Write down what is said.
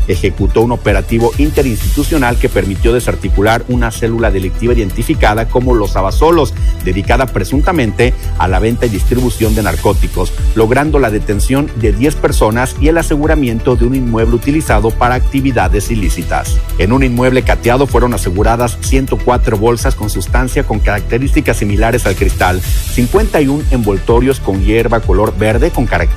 ejecutó un operativo interinstitucional que permitió desarticular una célula delictiva identificada como Los Abasolos, dedicada presuntamente a la venta y distribución de narcóticos, logrando la detención de 10 personas y el aseguramiento de un inmueble utilizado para actividades ilícitas. En un inmueble cateado fueron aseguradas 104 bolsas con sustancia con características similares al cristal, 51 envoltorios con hierba color verde con características